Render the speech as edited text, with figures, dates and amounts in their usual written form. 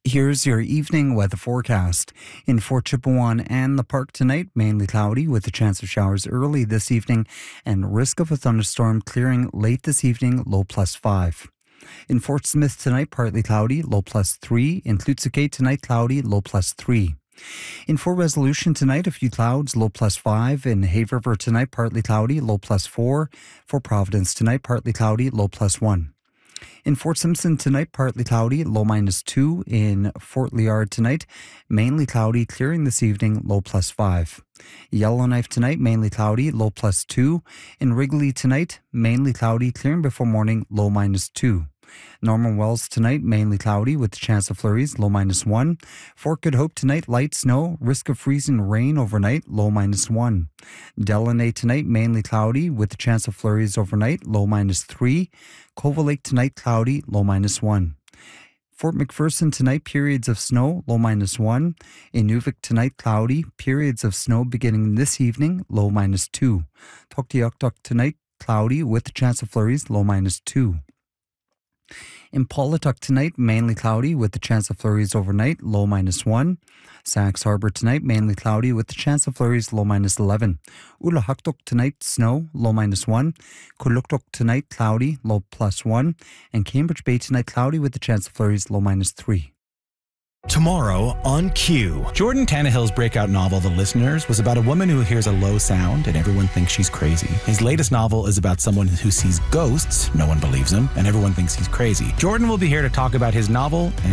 Here's your evening weather forecast. In Fort Chipewyan and the park tonight, mainly cloudy with a chance of showers early this evening and risk of a thunderstorm clearing late this evening, low +5. In Fort Smith tonight, partly cloudy, low +3. In Tlutsuke tonight, cloudy, low +3. In Fort Resolution tonight, a few clouds, low +5. In Hay River tonight, partly cloudy, low +4. For Providence tonight, partly cloudy, low +1. In Fort Simpson tonight, partly cloudy, low -2. In Fort Liard tonight, mainly cloudy, clearing this evening, low +5. Yellowknife tonight, mainly cloudy, low +2. In Wrigley tonight, mainly cloudy, clearing before morning, low -2. Norman Wells tonight, mainly cloudy with a chance of flurries, low -1. Fort Good Hope tonight, light snow, risk of freezing rain overnight, low -1. Delaney tonight, mainly cloudy with a chance of flurries overnight, low -3. Cova Lake tonight, cloudy, low -1. Fort McPherson tonight, periods of snow, low -1. Inuvik tonight, cloudy, periods of snow beginning this evening, low -2. Tuktoyaktuk tonight, cloudy with a chance of flurries, low -2. In Paulatuk tonight, mainly cloudy with the chance of flurries overnight, low -1. Sax Harbor tonight, mainly cloudy with the chance of flurries, low -11. Ulahaktuk tonight, snow, low -1. Kuluktuk tonight, cloudy, low +1. And Cambridge Bay tonight, cloudy with the chance of flurries, low -3. Tomorrow on Q. Jordan Tannehill's breakout novel, The Listeners, was about a woman who hears a low sound and everyone thinks she's crazy. His latest novel is about someone who sees ghosts, no one believes him, and everyone thinks he's crazy. Jordan will be here to talk about his novel and